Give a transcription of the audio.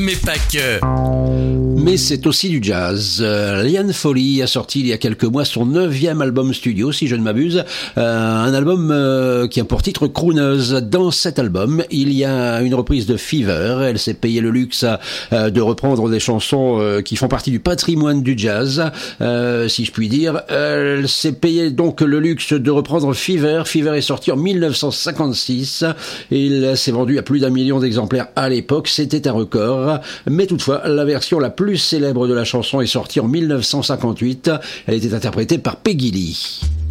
mais pas que. Mais c'est aussi du jazz. Liane Foley a sorti il y a quelques mois son 9e album studio, si je ne m'abuse. Un album qui a pour titre Crooneuse. Dans cet album, il y a une reprise de Fever. Elle s'est payé le luxe de reprendre des chansons qui font partie du patrimoine du jazz, si je puis dire. Elle s'est payé donc le luxe de reprendre Fever. Fever est sorti en 1956 et il s'est vendu à plus d'1 million d'exemplaires à l'époque. C'était un record. Mais toutefois, la version la plus célèbre de la chanson est sortie en 1958. Elle était interprétée par Peggy Lee.